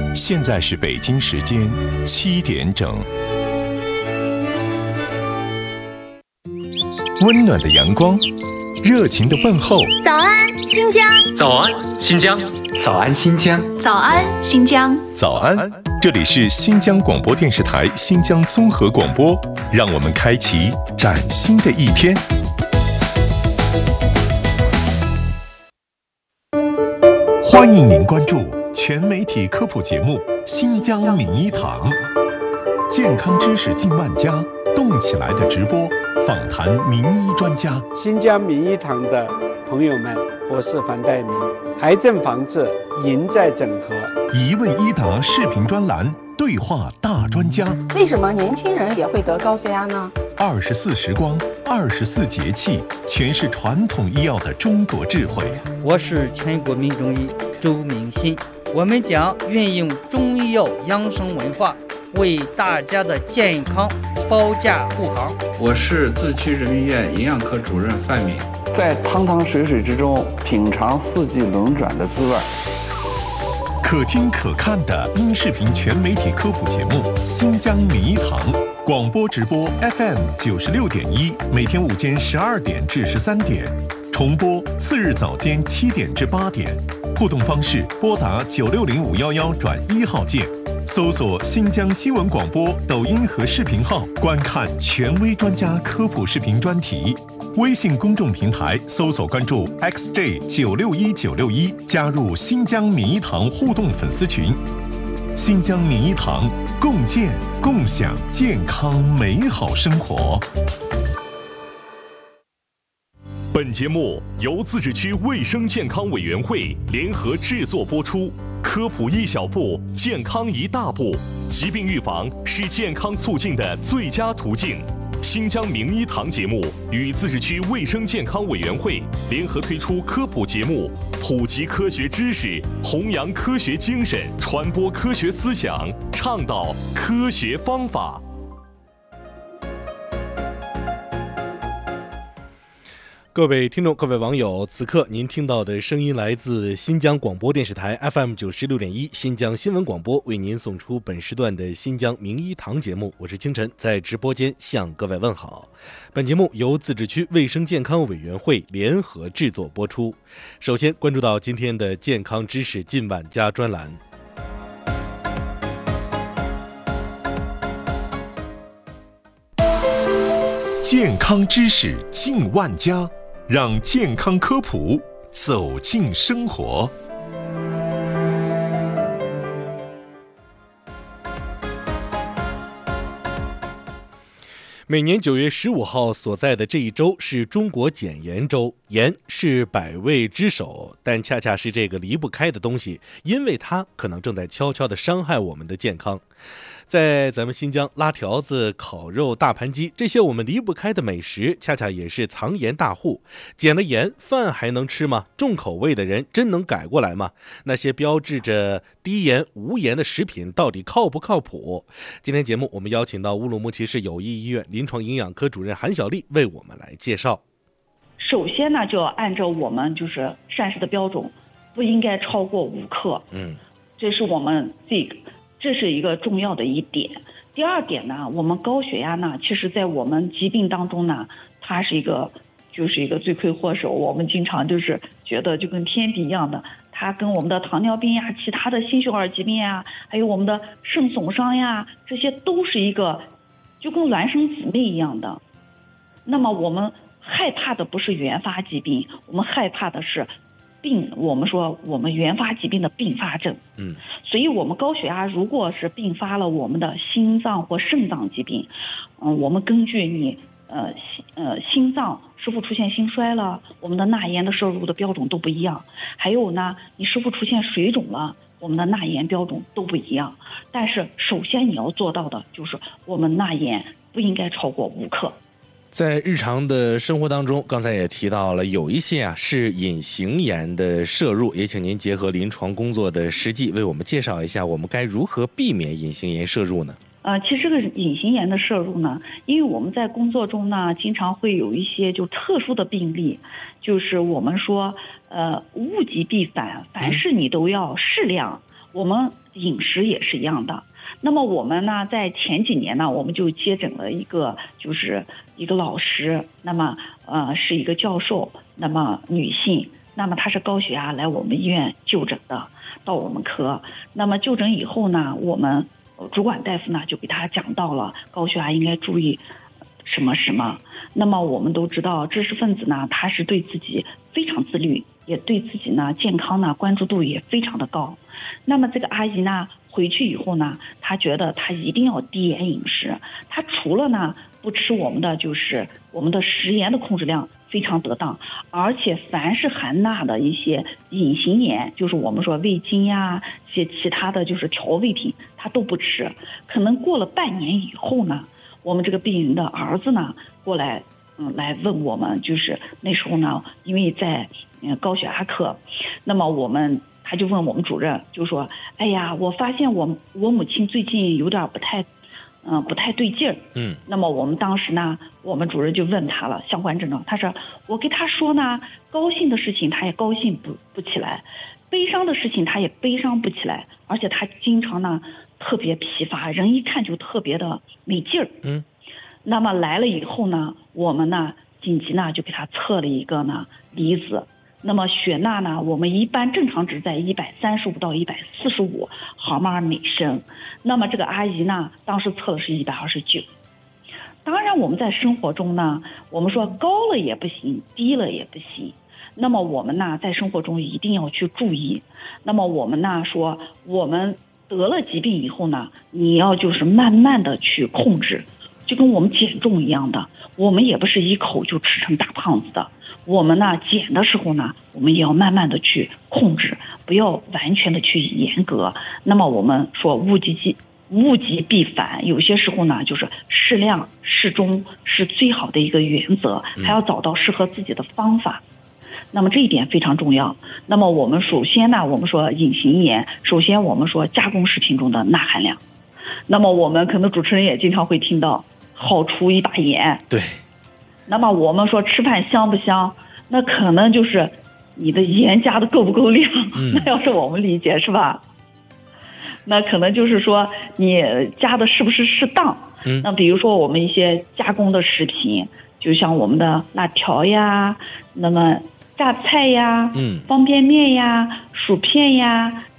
现在是北京时间7点整。温暖的阳光，热情的问候。 早安，新疆！ 早安，新疆！ 早安，新疆！ 早安，新疆！ 早安，这里是新疆广播电视台新疆综合广播，让我们开启崭新的一天。欢迎您关注全媒体科普节目《新疆名医堂》，健康知识近万家，动起来的直播，访谈名医专家。 新疆名医堂的朋友们，我是樊岱明。癌症防治赢在整合， 一问一答视频专栏，对话大专家。 为什么年轻人也会得高血压呢 ？24时光，24节气，全是传统医药的中国智慧。 我是全国民中医周明新，我们将运用中医药养生文化，为大家的健康保驾护航。 我是自区人民医院营养科主任范敏， 在汤汤水水之中品尝四季轮转的滋味。 可听可看的音视频全媒体科普节目《新疆名医堂》，广播直播 FM 96.1，每天午间12点至13点，重播次日早间7点至8点。互动方式：拨打960511转1号键，搜索新疆新闻广播抖音和视频号，观看权威专家科普视频专题。微信公众平台搜索关注 XJ961961，加入新疆名医堂互动粉丝群。新疆名医堂，共建共享健康美好生活。 本节目由自治区卫生健康委员会联合制作播出。科普一小步，健康一大步。疾病预防是健康促进的最佳途径。新疆名医堂节目与自治区卫生健康委员会联合推出科普节目，普及科学知识，弘扬科学精神，传播科学思想，倡导科学方法。 各位听众，各位网友，此刻您听到的声音来自新疆广播电视台 FM 96.1新疆新闻广播，为您送出本时段的新疆名医堂节目。我是清晨，在直播间向各位问好。本节目由自治区卫生健康委员会联合制作播出。首先关注到今天的健康知识近万家专栏。 健康知识近万家，让健康科普走进生活。 每年9月15号所在的这一周是中国减盐周，盐是百味之首，但恰恰是这个离不开的东西，因为它可能正在悄悄地伤害我们的健康。在咱们新疆，拉条子、烤肉、大盘鸡，这些我们离不开的美食，恰恰也是藏盐大户。减了盐，饭还能吃吗？重口味的人真能改过来吗？那些标志着低盐、无盐的食品到底靠不靠谱？今天节目我们邀请到乌鲁木齐市友谊医院临床营养科主任韩小丽为我们来介绍。 首先呢，就要按照我们就是膳食的标准，不应该超过5克。这是我们这是一个重要的一点。第二点呢，我们高血压呢，其实在我们疾病当中呢，它是一个罪魁祸首。我们经常就是觉得就跟天敌一样的，它跟我们的糖尿病呀、其他的心血管疾病呀，还有我们的肾损伤呀，这些都是一个就跟孪生姊妹一样的。那么我们害怕的不是原发疾病，我们害怕的是我们说我们原发疾病的并发症。所以我们高血压如果是并发了我们的心脏或肾脏疾病，我们根据你心脏是否出现心衰了，我们的钠盐的摄入的标准都不一样。还有呢，你是否出现水肿了，我们的钠盐标准都不一样。但是首先你要做到的就是我们钠盐不应该超过5克。 在日常的生活当中，刚才也提到了有一些是隐形盐的摄入，也请您结合临床工作的实际为我们介绍一下，我们该如何避免隐形盐摄入呢？ 其实这个隐形盐的摄入呢，因为我们在工作中呢，经常会有一些就特殊的病例，就是我们说物极必反，凡事你都要适量。 我们饮食也是一样的。那么我们呢，在前几年呢，我们就接诊了一个老师，那么是一个教授，那么女性，那么她是高血压来我们医院就诊的，到我们科。那么就诊以后呢，我们主管大夫呢就给她讲到了高血压应该注意什么什么。那么我们都知道，知识分子呢，他是对自己非常自律，也对自己呢健康呢关注度也非常的高。那么这个阿姨呢回去以后呢，她觉得她一定要低盐饮食，她除了呢不吃我们的食盐的控制量非常得当，而且凡是含钠的一些隐形盐，就是我们说味精呀，一些其他的调味品，她都不吃。可能过了半年以后呢，我们这个病人的儿子呢过来来问我们，那时候呢，因为在高血压科，那么他就问我们主任，就说：“哎呀，我发现我母亲最近有点不太对劲儿。”那么我们当时呢，我们主任就问他了相关症状，他说：“我给他说呢，高兴的事情他也高兴不起来，悲伤的事情他也悲伤不起来，而且他经常呢特别疲乏，人一看就特别的没劲儿。”那么来了以后呢，我们呢紧急呢就给他测了一个呢离子。那么血钠呢，我们一般正常值在135到145毫摩尔每升。那么这个阿姨呢，当时测的是129。当然我们在生活中呢，我们说高了也不行，低了也不行。那么我们呢，在生活中一定要去注意。那么我们呢说，我们得了疾病以后呢，你要慢慢的去控制，就跟我们减重一样的，我们也不是一口就吃成大胖子的。我们呢减的时候呢，我们也要慢慢的去控制，不要完全的去严格。那么我们说物极必反，有些时候呢适量适中是最好的一个原则，还要找到适合自己的方法。那么这一点非常重要。那么我们首先呢，我们说隐形盐，首先我们说加工食品中的钠含量。那么我们可能主持人也经常会听到好出一把盐。 对。 那么我们说吃饭香不香，那可能你的盐加的够不够量，那要是我们理解是吧？那可能说你加的是不是适当。那比如说我们一些加工的食品，就像我们的辣条呀，那么榨菜呀，方便面呀，薯片呀，